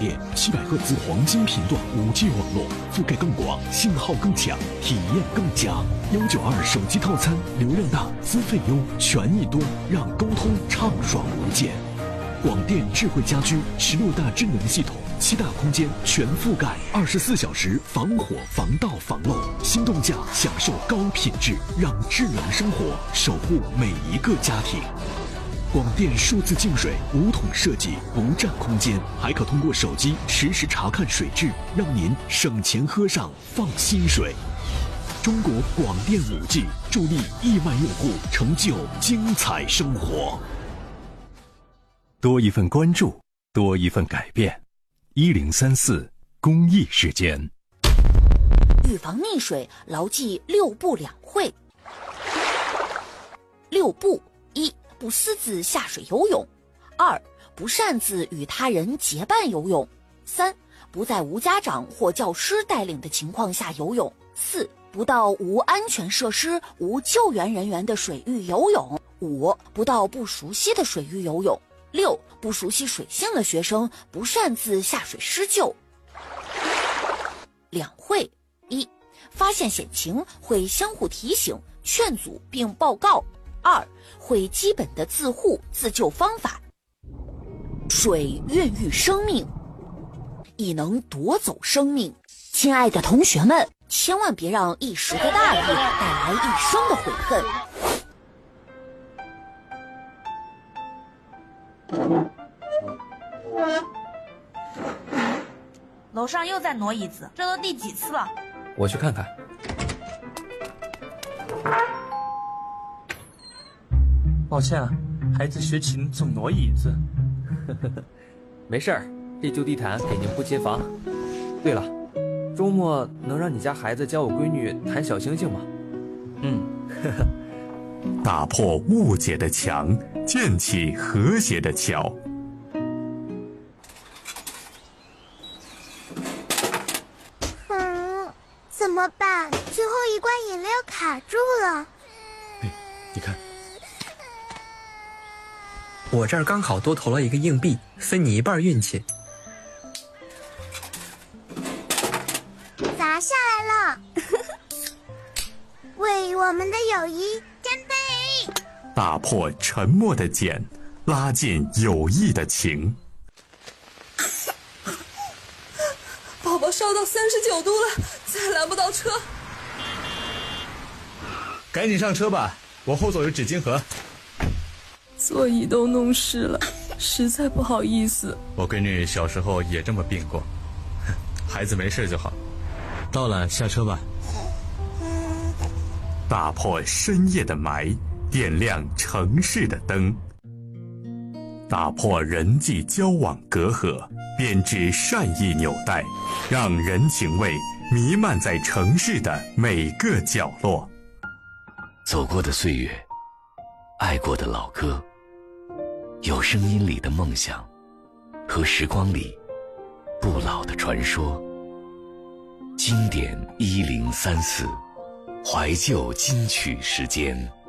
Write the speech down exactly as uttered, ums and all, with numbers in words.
电，七百赫兹黄金频段 五 G 网络，覆盖更广，信号更强，体验更佳。幺九二手机套餐，流量大，资费优，权益多，让沟通畅爽无间。广电智慧家居，十六大智能系统，七大空间全覆盖，二十四小时防火、防盗、防漏。心动价享受高品质，让智能生活守护每一个家庭。广电数字净水无桶设计，不占空间，还可通过手机实时查看水质，让您省钱喝上放心水。中国广电 五 G 助力亿万用户成就精彩生活。 多一份关注，多一份改变。一零三四公益时间。 预防溺水，牢记六不两会。六不：一、不私自下水游泳；二、不擅自与他人结伴游泳；三、不在无家长或教师带领的情况下游泳；四、不到无安全设施、无救援人员的水域游泳；五、不到不熟悉的水域游泳；六、不熟悉水性的学生不擅自下水施救。两会：一、发现险情会相互提醒、劝阻并报告；二、会基本的自护自救方法。水孕育生命，亦能夺走生命。亲爱的同学们，千万别让一时的大意带来一生的悔恨。 楼上又在挪椅子，这都第几次了？ 我去看看。 抱歉啊，孩子学琴总挪椅子。 没事儿，这旧地毯给您不接房。对了，周末能让你家孩子教我闺女弹小星星吗？嗯，呵呵。 打破误解的墙，建起和谐的桥。 嗯，怎么办？最后一罐饮料卡住了。 哎，你看，我这儿刚好多投了一个硬币，分你一半运气。 砸下来了！为我们的友谊干杯！ 打破沉默的茧，拉近友谊的情。 宝宝烧到三十九度了，再拦不到车。 赶紧上车吧，我后座有纸巾盒。 座椅都弄湿了，实在不好意思。 我闺女小时候也这么病过，孩子没事就好。到了，下车吧。 打破深夜的霾，点亮城市的灯。打破人际交往隔阂，编织善意纽带，让人情味弥漫在城市的每个角落。 走过的岁月，爱过的老歌，有声音里的梦想，和时光里不老的传说。经典一零三四，怀旧金曲时间。